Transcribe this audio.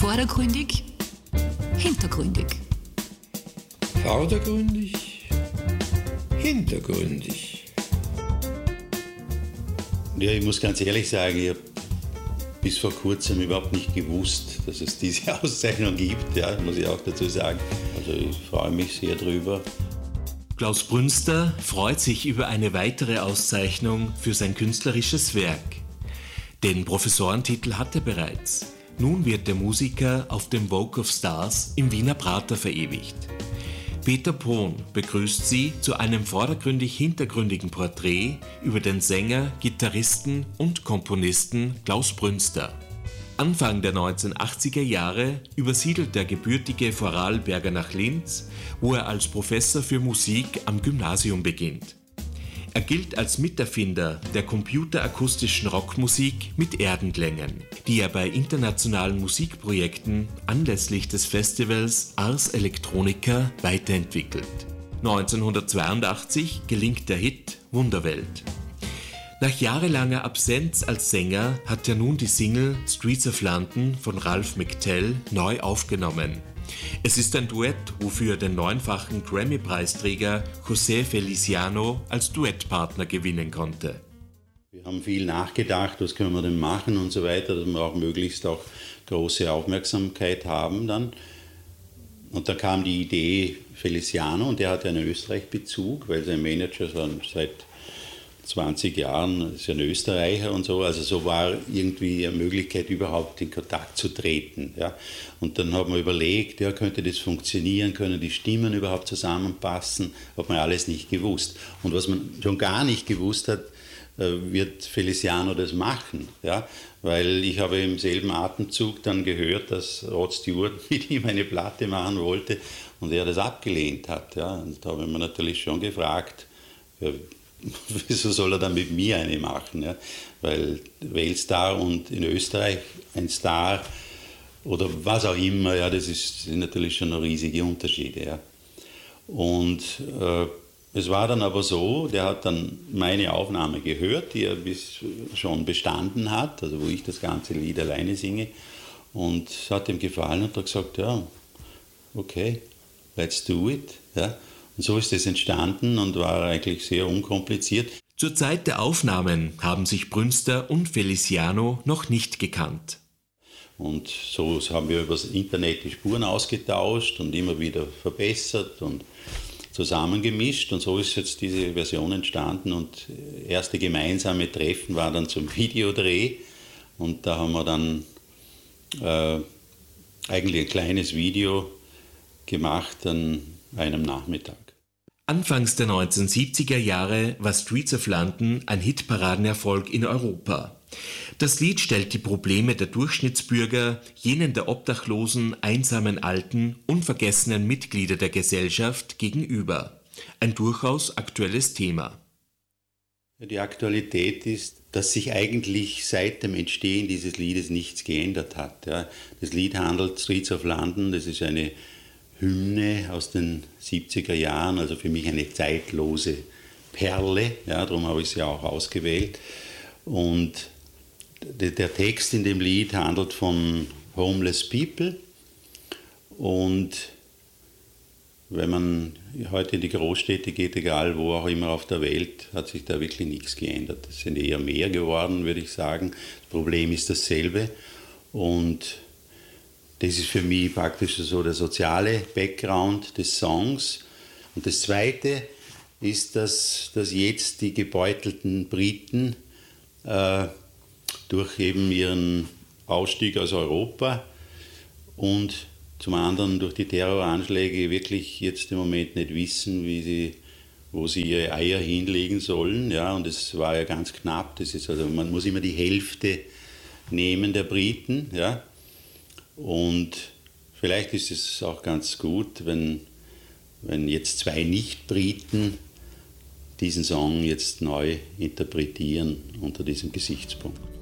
Vordergründig, hintergründig. Vordergründig, hintergründig. Ja, ich muss ganz ehrlich sagen, ich habe bis vor kurzem überhaupt nicht gewusst, dass es diese Auszeichnung gibt, ja, muss ich auch dazu sagen. Also ich freue mich sehr drüber. Klaus Brünster freut sich über eine weitere Auszeichnung für sein künstlerisches Werk. Den Professorentitel hat er bereits. Nun wird der Musiker auf dem Vogue of Stars im Wiener Prater verewigt. Peter Pohn begrüßt Sie zu einem vordergründig-hintergründigen Porträt über den Sänger, Gitarristen und Komponisten Klaus Brünster. Anfang der 1980er Jahre übersiedelt der gebürtige Vorarlberger nach Linz, wo er als Professor für Musik am Gymnasium beginnt. Er gilt als Miterfinder der computerakustischen Rockmusik mit Erdenklängen, die er bei internationalen Musikprojekten anlässlich des Festivals Ars Electronica weiterentwickelt. 1982 gelingt der Hit Wunderwelt. Nach jahrelanger Absenz als Sänger hat er nun die Single Streets of London von Ralph McTell neu aufgenommen. Es ist ein Duett, wofür er den 9-fachen Grammy-Preisträger José Feliciano als Duettpartner gewinnen konnte. Wir haben viel nachgedacht, was können wir denn machen und so weiter, dass wir auch möglichst auch große Aufmerksamkeit haben dann. Und da kam die Idee Feliciano, und der hatte einen Österreich-Bezug, weil sein Manager seit 20 Jahren ist ein Österreicher und so, also so war irgendwie eine Möglichkeit, überhaupt in Kontakt zu treten. Ja. Und dann haben wir überlegt, ja, könnte das funktionieren, können die Stimmen überhaupt zusammenpassen, hat man alles nicht gewusst. Und was man schon gar nicht gewusst hat, wird Feliciano das machen, ja, weil ich habe im selben Atemzug dann gehört, dass Rod Stewart mit ihm eine Platte machen wollte und er das abgelehnt hat. Ja. Und da habe ich mir natürlich schon gefragt, ja, wieso soll er dann mit mir eine machen? Ja? Weil Weltstar und in Österreich ein Star oder was auch immer, ja, das sind natürlich schon riesige Unterschiede. Ja? Und es war dann aber so, der hat dann meine Aufnahme gehört, die er schon bestanden hat, also wo ich das ganze Lied alleine singe, und es hat ihm gefallen und hat gesagt, ja, okay, let's do it. Ja? Und so ist es entstanden und war eigentlich sehr unkompliziert. Zur Zeit der Aufnahmen haben sich Brünster und Feliciano noch nicht gekannt. Und so haben wir über das Internet die Spuren ausgetauscht und immer wieder verbessert und zusammengemischt. Und so ist jetzt diese Version entstanden. Und erste gemeinsame Treffen war dann zum Videodreh. Und da haben wir dann eigentlich ein kleines Video gemacht an einem Nachmittag. Anfangs der 1970er Jahre war Streets of London ein Hitparadenerfolg in Europa. Das Lied stellt die Probleme der Durchschnittsbürger, jenen der obdachlosen, einsamen Alten, unvergessenen Mitglieder der Gesellschaft gegenüber. Ein durchaus aktuelles Thema. Die Aktualität ist, dass sich eigentlich seit dem Entstehen dieses Liedes nichts geändert hat. Ja. Das Lied handelt Streets of London, das ist eine Hymne aus den 70er Jahren, also für mich eine zeitlose Perle, ja, darum habe ich sie auch ausgewählt. Und der Text in dem Lied handelt von Homeless People, und wenn man heute in die Großstädte geht, egal wo auch immer auf der Welt, hat sich da wirklich nichts geändert. Es sind eher mehr geworden, würde ich sagen. Das Problem ist dasselbe, und das ist für mich praktisch so der soziale Background des Songs. Und das Zweite ist, dass jetzt die gebeutelten Briten durch eben ihren Ausstieg aus Europa und zum anderen durch die Terroranschläge wirklich jetzt im Moment nicht wissen, wo sie ihre Eier hinlegen sollen. Ja, und es war ja ganz knapp. Das ist also, man muss immer die Hälfte nehmen der Briten. Ja. Und vielleicht ist es auch ganz gut, wenn jetzt 2 Nicht-Briten diesen Song jetzt neu interpretieren unter diesem Gesichtspunkt.